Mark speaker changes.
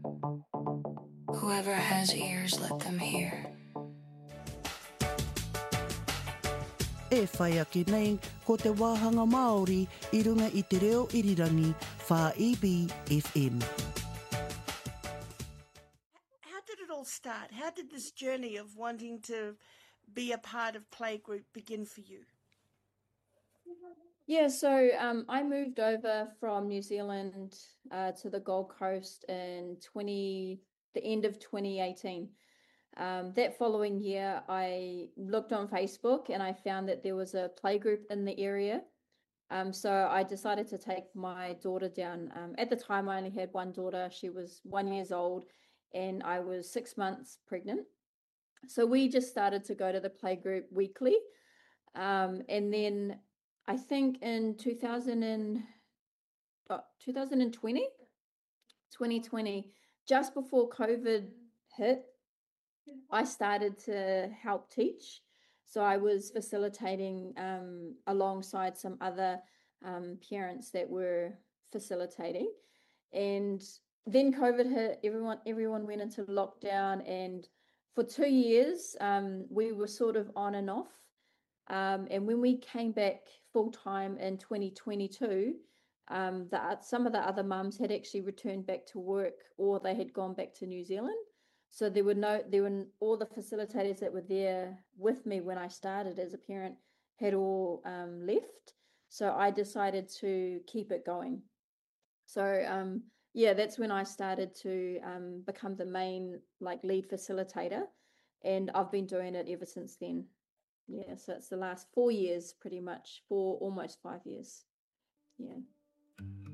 Speaker 1: Whoever has ears, let them hear.
Speaker 2: E whai ake nei, ko te wāhanga Māori I runga I te reo irirangi Wha-EB FM.
Speaker 3: How did it all start? How did this journey of wanting to be a part of Playgroup begin for you?
Speaker 4: Yeah, so I moved over from New Zealand to the Gold Coast in the end of 2018. That following year, I looked on Facebook and I found that there was a playgroup in the area. So I decided to take my daughter down. At the time, I only had one daughter. She was 1 year old and I was 6 months pregnant. So we just started to go to the playgroup weekly. And then I think in 2020, 2020, just before COVID hit, I started to help teach. So I was facilitating alongside some other parents that were facilitating. And then COVID hit, everyone went into lockdown. And for 2 years, we were sort of on and off. And when we came back full time in 2022, some of the other mums had actually returned back to work or they had gone back to New Zealand. So there were all the facilitators that were there with me when I started as a parent had all left. So I decided to keep it going. So yeah, that's when I started to become the main lead facilitator, and I've been doing it ever since then. Yeah, so it's the last 4 years, pretty much, almost 5 years. Yeah.